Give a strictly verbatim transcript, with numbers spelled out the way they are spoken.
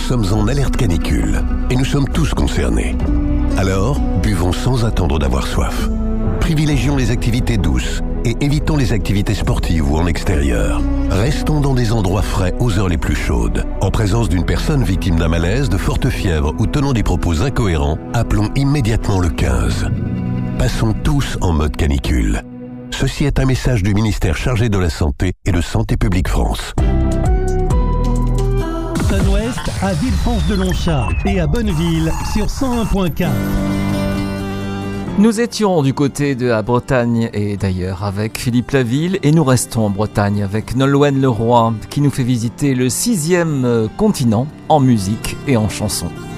sommes en alerte canicule et nous sommes tous concernés. Alors, buvons sans attendre d'avoir soif. Privilégions les activités douces et évitons les activités sportives ou en extérieur. Restons dans des endroits frais aux heures les plus chaudes. En présence d'une personne victime d'un malaise, de forte fièvre ou tenant des propos incohérents, appelons immédiatement le quinze. Passons tous en mode canicule. Ceci est un message du ministère chargé de la Santé et de Santé publique France. Ouest à Villefranche-de-Longchamp et à Bonneville sur cent un point quatre. Nous étions du côté de la Bretagne et d'ailleurs avec Philippe Laville et nous restons en Bretagne avec Nolwenn Leroy qui nous fait visiter le sixième continent en musique et en chanson.